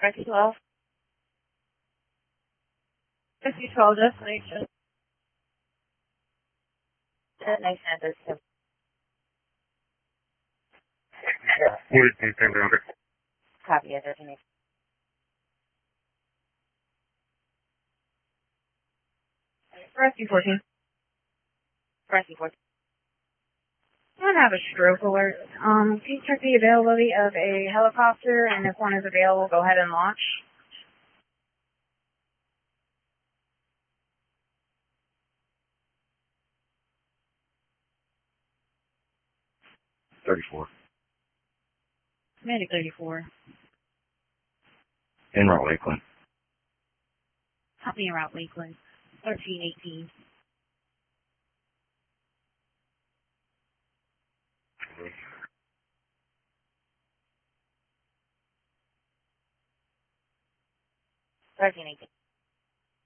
Rescue 12. Rescue 12, destination. Destination at this tip. Copy of destination. Rescue 14. Rescue 14. I'm going to have a stroke alert. Can you check the availability of a helicopter, and if one is available, go ahead and launch. Medic 34. En route Lakeland. Copy en route Lakeland. 1318. Thirteen 18.